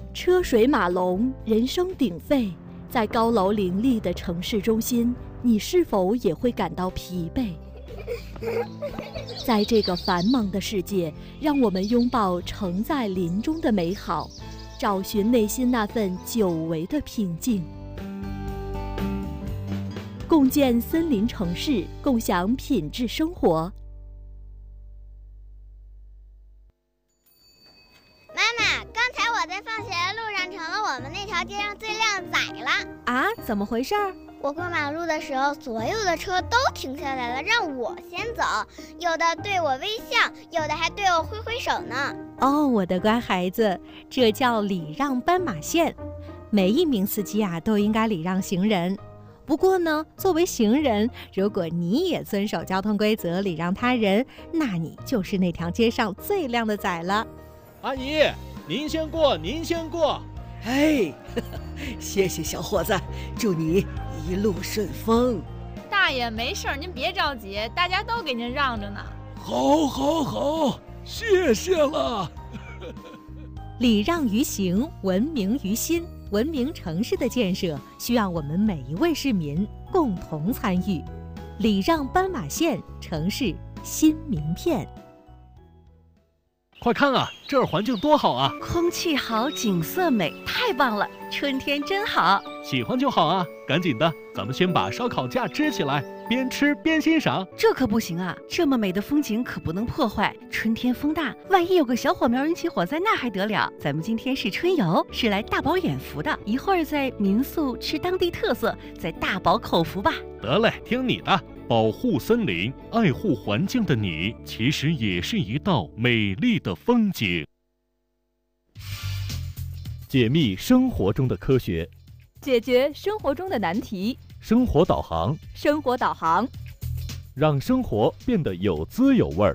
车水马龙，人声鼎沸，在高楼林立的城市中心，你是否也会感到疲惫？在这个繁忙的世界，让我们拥抱城在林中的美好，找寻内心那份久违的平静。共建森林城市，共享品质生活。 妈妈，刚才我在放学的路上成了我们那条街上最靓仔了。 啊，怎么回事？ 我过马路的时候，所有的车都停下来了，让我先走。有的对我微笑，有的还对我挥挥手呢。 哦，我的乖孩子，这叫礼让斑马线。每一名司机都应该礼让行人。不过呢，作为行人，如果你也遵守交通规则，礼让他人，那你就是那条街上最靓的仔了。 阿姨，您先过，您先过。 哎，谢谢小伙子，祝你一路顺风。 大爷没事，您别着急，大家都给您让着呢。 好，谢谢了。 礼让于行，文明于心。文明城市的建设需要我们每一位市民共同参与。礼让斑马线，城市新名片。 快看啊，这儿环境多好啊！ 空气好，景色美，太棒了！春天真好。 喜欢就好啊，赶紧的，咱们先把烧烤架支起来，边吃边欣赏。 这可不行啊，这么美的风景可不能破坏。春天风大，万一有个小火苗引起火灾，那还得了？咱们今天是春游，是来大饱眼福的。一会儿在民宿吃当地特色，再大饱口福吧。 得嘞，听你的。保护森林、爱护环境的你，其实也是一道美丽的风景。解密生活中的科学， 解决生活中的难题。 生活导航， 生活导航， 让生活变得有滋有味儿。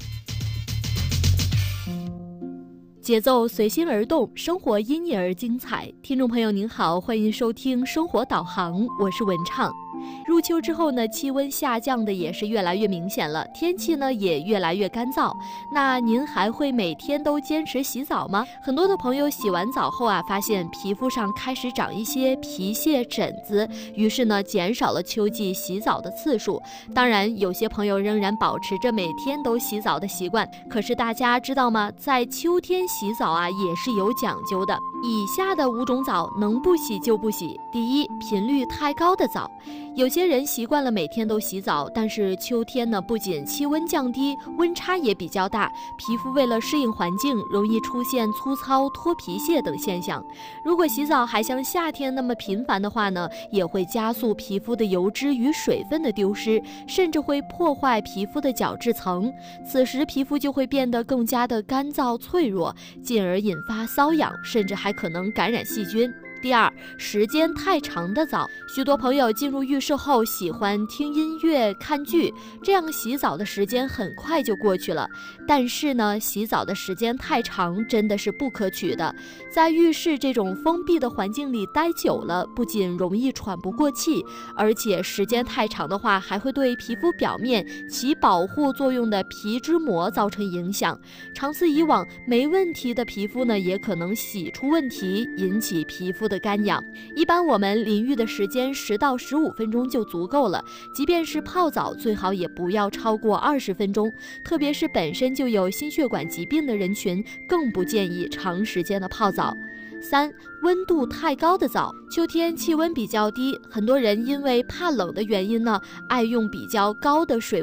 节奏随心而动，生活因你而精彩。听众朋友您好，欢迎收听生活导航，我是文畅。入秋之后呢，气温下降的也是越来越明显了，天气呢也越来越干燥。那您还会每天都坚持洗澡吗？很多的朋友洗完澡后发现皮肤上开始长一些皮屑疹子，于是呢减少了秋季洗澡的次数。当然，有些朋友仍然保持着每天都洗澡的习惯。可是大家知道吗？在秋天洗澡也是有讲究的。以下的5种澡能不洗就不洗。第一，频率太高的澡。有些人习惯了每天都洗澡，但是秋天呢，不仅气温降低，温差也比较大，皮肤为了适应环境，容易出现粗糙、脱皮屑等现象。如果洗澡还像夏天那么频繁的话呢，也会加速皮肤的油脂与水分的丢失，甚至会破坏皮肤的角质层。此时皮肤就会变得更加的干燥脆弱，进而引发瘙痒，甚至还可能感染细菌。第二，时间太长的澡。许多朋友进入浴室后喜欢听音乐、看剧，这样洗澡的时间很快就过去了。但是呢，洗澡的时间太长真的是不可取的。在浴室这种封闭的环境里待久了，不仅容易喘不过气，而且时间太长的话，还会对皮肤表面起保护作用的皮脂膜造成影响。长此以往，没问题的皮肤呢，也可能洗出问题，引起皮肤的干痒。一般我们淋浴的时间10到15分钟就足够了，即便是泡澡，最好也不要超过20分钟。特别是本身就有心血管疾病的人群，更不建议长时间的泡澡。3. 温度太高的澡。秋天气温比较低，很多人因为怕冷的原因呢，爱用比较高的水